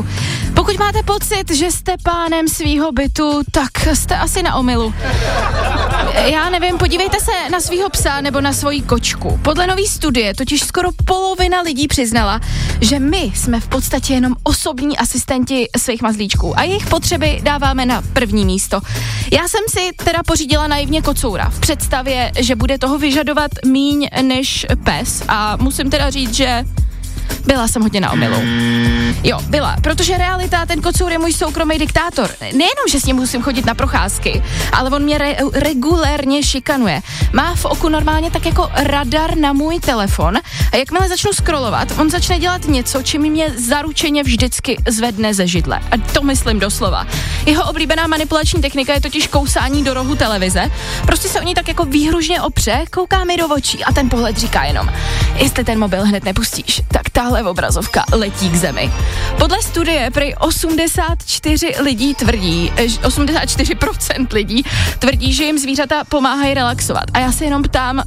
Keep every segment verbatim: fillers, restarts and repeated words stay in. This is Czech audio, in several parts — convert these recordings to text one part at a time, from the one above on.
řeknu. Pokud máte pocit, že jste pánem svýho bytu, tak jste asi na omylu. Já nevím, podívejte se na svýho psa nebo na svoji kočku. Podle nový studie totiž skoro polovina lidí přiznala, že my jsme v podstatě jenom osobní asistenti svých mazlíčků a jejich potřeby dáváme na první místo. Já jsem si teda pořídila naivně kocoura v představě, že bude toho vyžadovat míň než pes a musím teda říct, že byla jsem hodně na omylu. Jo, byla, protože realita, ten kocour je můj soukromý diktátor. Nejenom, že s ním musím chodit na procházky, ale on mě re- regulérně šikanuje. Má v oku normálně tak jako radar na můj telefon a jakmile začnu scrollovat, on začne dělat něco, čím mě zaručeně vždycky zvedne ze židle. A to myslím doslova. Jeho oblíbená manipulační technika je totiž kousání do rohu televize. Prostě se o ní tak jako výhružně opře, kouká mi do očí a ten pohled říká jenom, jestli ten mobil hned nepustíš, tak tahle obrazovka letí k zemi. Podle studie prý osmdesát čtyři lidí tvrdí, osmdesát čtyři procent lidí tvrdí, že jim zvířata pomáhají relaxovat. A já se jenom ptám,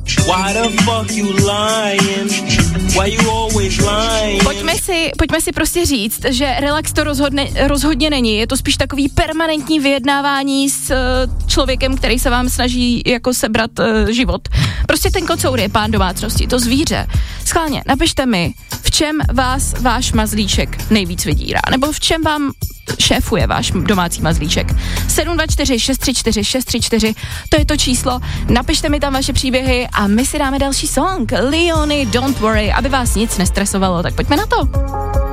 pojďme si, pojďme si prostě říct, že relax to rozhodne, rozhodně není. Je to spíš takový permanentní vyjednávání s uh, člověkem, který se vám snaží jako sebrat uh, život. Prostě ten kocour je pán domácnosti, to zvíře. Schválně, napište mi, v čem vás váš mazlíček nejvíc vydírá, nebo v čem vám šéfuje váš domácí mazlíček. sedm dva čtyři šest tři čtyři šest tři čtyři, to je to číslo, napište mi tam vaše příběhy a my si dáme další song. Leony, Don't Worry, aby vás nic nestresovalo, tak pojďme na to.